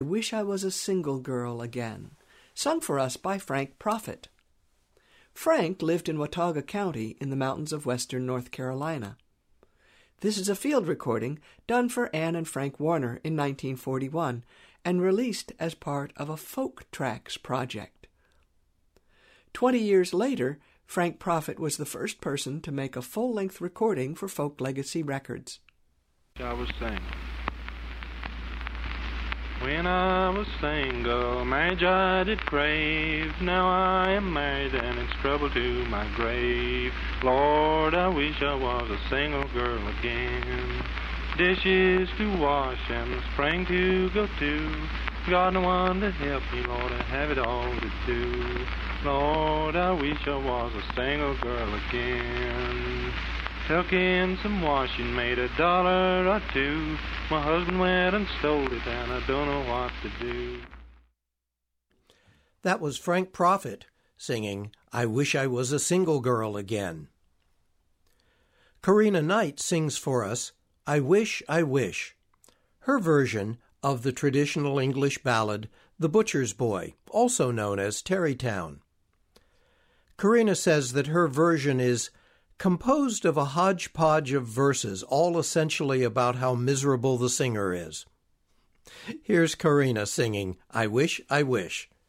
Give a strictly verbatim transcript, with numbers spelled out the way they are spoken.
Wish I Was a Single Girl Again, sung for us by Frank Proffitt. Frank lived in Watauga County in the mountains of western North Carolina. This is a field recording done for Anne and Frank Warner in nineteen forty-one and released as part of a Folk Tracks project. Twenty years later, Frank Proffitt was the first person to make a full-length recording for Folk Legacy Records. I was saying, when I was single, marriage I did crave. Now I am married and it's trouble to my grave. Lord, I wish I was a single girl again. Dishes to wash and the spring to go to. Got no one to help me, Lord, I have it all to do. Lord, I wish I was a single girl again. Took in some washing, made a dollar or two. My husband went and stole it, and I don't know what to do. That was Frank Proffitt singing, I Wish I Was a Single Girl Again. Karina Knight sings for us, I Wish, I Wish, her version of the traditional English ballad, The Butcher's Boy, also known as Tarrytown. Karina says that her version is composed of a hodgepodge of verses, all essentially about how miserable the singer is. Here's Karina singing, I Wish, I Wish.